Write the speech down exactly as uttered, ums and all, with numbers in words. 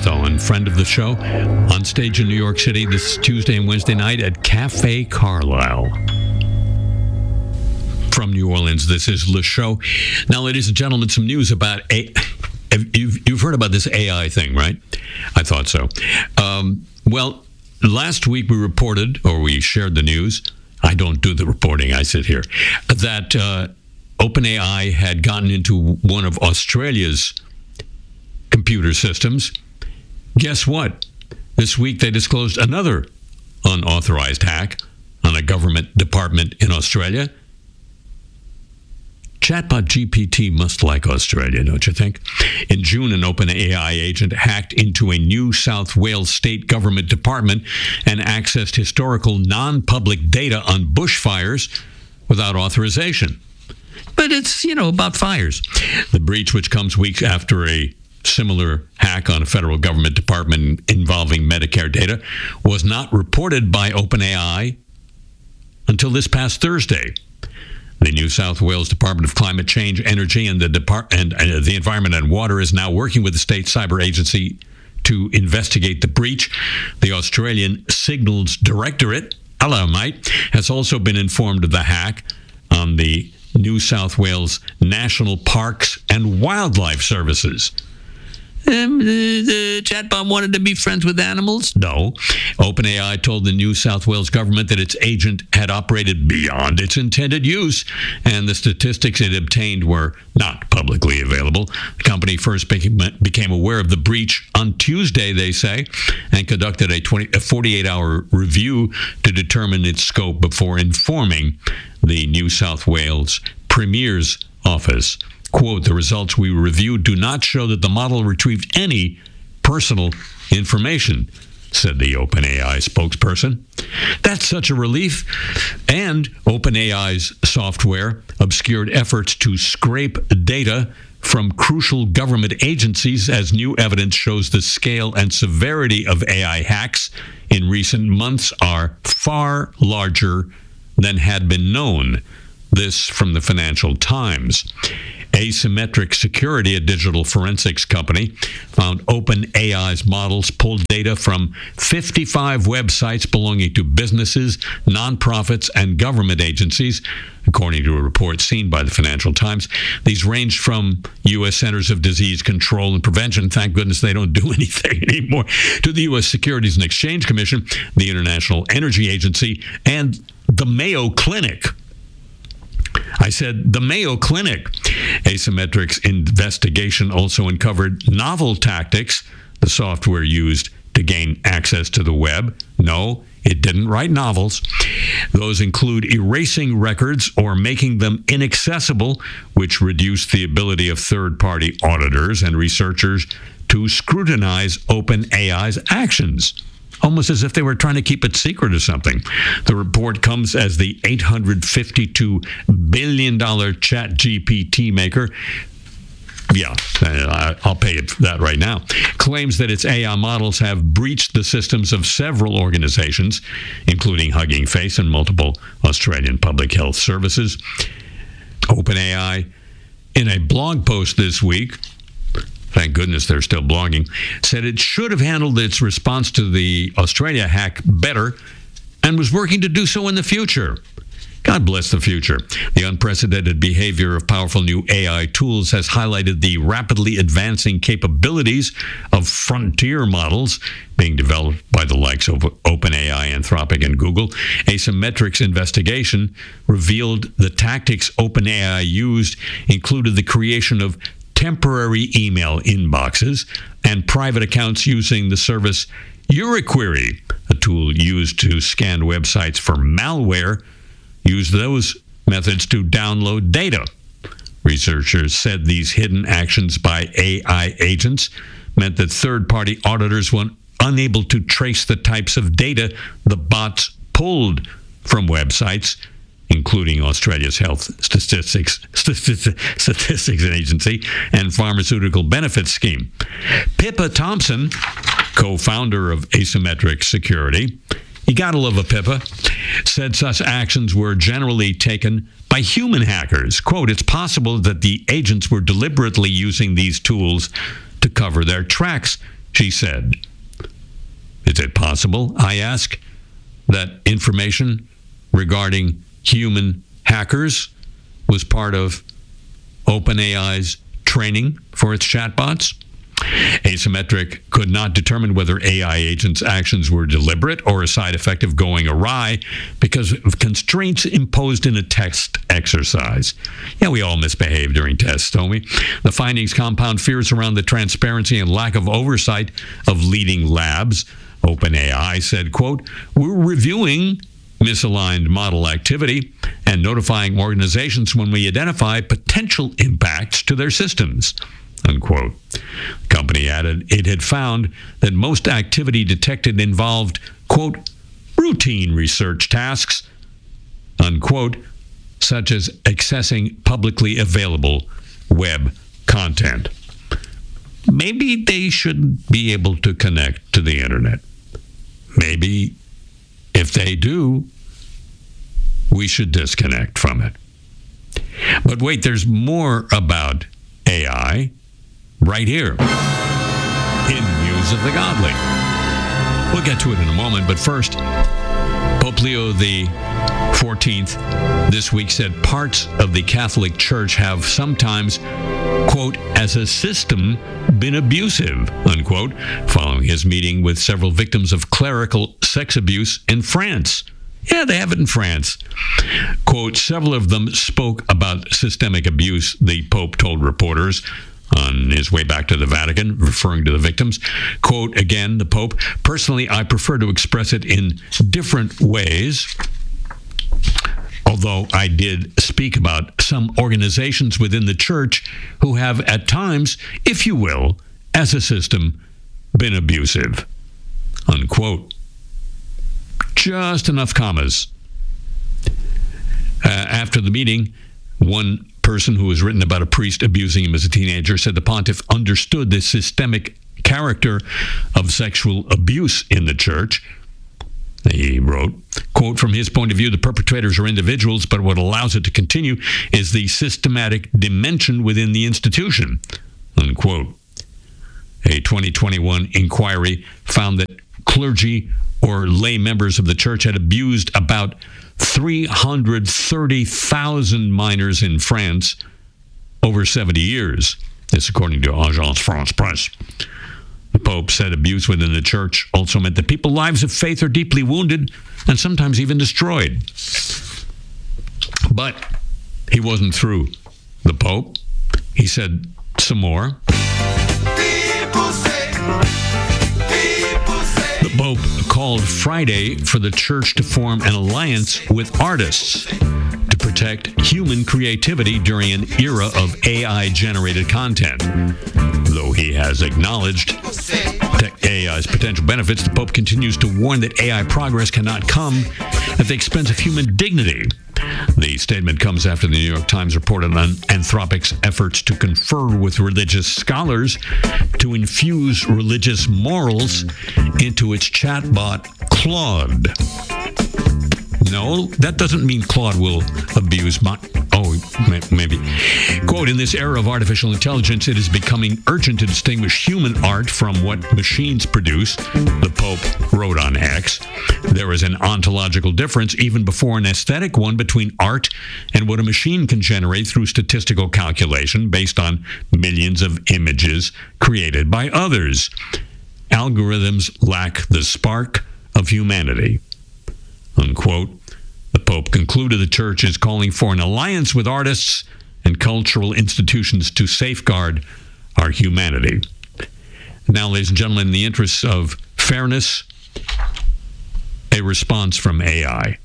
Hawthorne, friend of the show, on stage in New York City this Tuesday and Wednesday night at Cafe Carlyle. From New Orleans, this is Le Show. Now, ladies and gentlemen, some news about a. You've, you've heard about this A I thing, right? I thought so. Um, well, last week we reported, or we shared the news. I don't do the reporting. I sit here. That uh, OpenAI had gotten into one of Australia's computer systems. Guess what? This week they disclosed another unauthorized hack on a government department in Australia. Chatbot G P T must like Australia, don't you think? In June, an OpenAI agent hacked into a New South Wales state government department and accessed historical non-public data on bushfires without authorization. But it's, you know, about fires. The breach, which comes weeks after a similar hack on a federal government department involving Medicare data, was not reported by OpenAI until this past Thursday. The New South Wales Department of Climate Change, Energy, and the Depart- and, uh, the Environment and Water is now working with the state cyber agency to investigate the breach. The Australian Signals Directorate, hello, mate, has also been informed of the hack on the New South Wales National Parks and Wildlife Services. Um, the, the chatbot wanted to be friends with animals? No. OpenAI told the New South Wales government that its agent had operated beyond its intended use, and the statistics it obtained were not publicly available. The company first became, became aware of the breach on Tuesday, they say, and conducted a, twenty, a forty-eight hour review to determine its scope before informing the New South Wales Premier's office. Quote, the results we reviewed do not show that the model retrieved any personal information, said the OpenAI spokesperson. That's such a relief. And OpenAI's software obscured efforts to scrape data from crucial government agencies as new evidence shows the scale and severity of A I hacks in recent months are far larger than had been known. This from the Financial Times. Asymmetric Security, a digital forensics company, found OpenAI's models pulled data from fifty-five websites belonging to businesses, nonprofits, and government agencies, according to a report seen by the Financial Times. These ranged from U S Centers of Disease Control and Prevention, thank goodness they don't do anything anymore, to the U S Securities and Exchange Commission, the International Energy Agency, and the Mayo Clinic. I said the Mayo Clinic. Asymmetric's investigation also uncovered novel tactics the software used to gain access to the web. No, it didn't write novels. Those include erasing records or making them inaccessible, which reduced the ability of third-party auditors and researchers to scrutinize OpenAI's actions, almost as if they were trying to keep it secret or something. The report comes as the eight hundred fifty-two billion dollars Chat G P T maker, yeah, I'll pay it for that right now, claims that its A I models have breached the systems of several organizations, including Hugging Face and multiple Australian public health services. OpenAI, in a blog post this week, thank goodness they're still blogging, said it should have handled its response to the Australia hack better and was working to do so in the future. God bless the future. The unprecedented behavior of powerful new A I tools has highlighted the rapidly advancing capabilities of frontier models being developed by the likes of OpenAI, Anthropic, and Google. Asymmetric's investigation revealed the tactics OpenAI used included the creation of temporary email inboxes and private accounts using the service Uruquery, a tool used to scan websites for malware, used those methods to download data. Researchers said these hidden actions by A I agents meant that third-party auditors were unable to trace the types of data the bots pulled from websites, including Australia's Health Statistics, Statistics Agency and Pharmaceutical Benefits Scheme. Pippa Thompson, co-founder of Asymmetric Security, you gotta love a Pippa, said such actions were generally taken by human hackers. Quote, it's possible that the agents were deliberately using these tools to cover their tracks, she said. Is it possible, I ask, that information regarding human hackers was part of OpenAI's training for its chatbots? Asymmetric could not determine whether A I agents' actions were deliberate or a side effect of going awry because of constraints imposed in a test exercise. Yeah, we all misbehave during tests, don't we? The findings compound fears around the transparency and lack of oversight of leading labs. OpenAI said, quote, "We're reviewing misaligned model activity and notifying organizations when we identify potential impacts to their systems," unquote. The company added it had found that most activity detected involved, quote, "routine research tasks," unquote, such as accessing publicly available web content. Maybe they should be able to connect to the internet. Maybe if they do, we should disconnect from it. But wait, there's more about A I right here in News of the Godly. We'll get to it in a moment, but first, Pope Leo the fourteenth this week said parts of the Catholic Church have sometimes, quote, "as a system, been abusive," unquote, following his meeting with several victims of clerical sex abuse in France. Yeah, they have it in France. Quote, "Several of them spoke about systemic abuse," the Pope told reporters on his way back to the Vatican, referring to the victims. Quote, again, the Pope, "Personally, I prefer to express it in different ways, although I did speak about some organizations within the church who have at times, if you will, as a system, been abusive," unquote. Just enough commas. Uh, after the meeting, one person who has written about a priest abusing him as a teenager said the pontiff understood the systemic character of sexual abuse in the church. He wrote, quote, "From his point of view, the perpetrators are individuals, but what allows it to continue is the systematic dimension within the institution," unquote. A twenty twenty-one inquiry found that clergy or lay members of the church had abused about three hundred thirty thousand minors in France over seventy years. This according to Agence France-Presse. The Pope said abuse within the church also meant that people's lives of faith are deeply wounded and sometimes even destroyed. But he wasn't through. The Pope, he said some more. People say, people say. The Pope called Friday for the church to form an alliance with artists to protect human creativity during an era of A I-generated content. Though he has acknowledged A I's potential benefits, the Pope continues to warn that A I progress cannot come at the expense of human dignity. The statement comes after the New York Times reported on Anthropic's efforts to confer with religious scholars to infuse religious morals into its chatbot, Claude. No, that doesn't mean Claude will abuse my... Oh, maybe. Quote, "In this era of artificial intelligence, it is becoming urgent to distinguish human art from what machines produce," the Pope wrote on X. "There is an ontological difference, even before an aesthetic one, between art and what a machine can generate through statistical calculation based on millions of images created by others. Algorithms lack the spark of humanity," unquote. The Pope concluded the church is calling for an alliance with artists and cultural institutions to safeguard our humanity. Now, ladies and gentlemen, in the interests of fairness, a response from A I.